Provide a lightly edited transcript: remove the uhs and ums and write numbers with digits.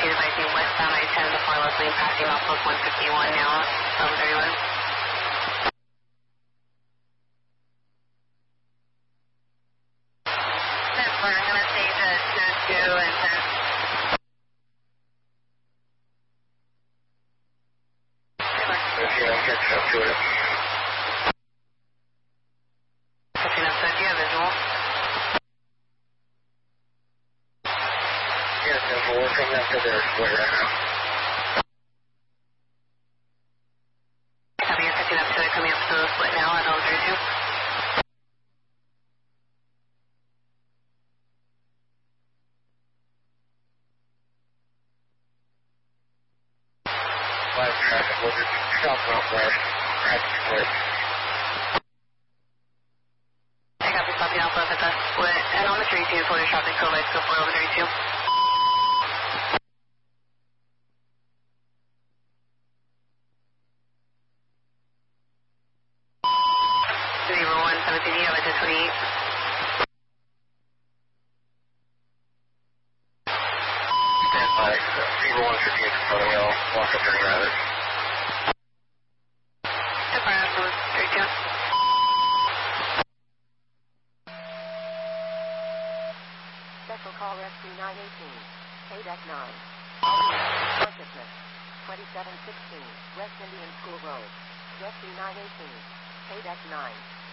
advising westbound I-10, the far left lane, passing milepost 151 now, 1131. I'm going to say the 2 and 10. Okay, I'm catching up to it. Catching up, so do you have visual? Yes, we're coming up to the split right now. Copy, you're catching up to it, coming up to the split now at 1132. Live traffic, we'll just stop northwest, at the split. I copy, stopping Alpha at the split, and on the 32, full your traffic, code lights, go for 1132. Zero 117, you have it to 28. Stand by, 0158 in front of me, I'll walk up and grab it. Department from 32. Special call rescue 918, KDEC 9. Consciousness, 2716, West Indian School Road. Rescue 918, KDEC 9.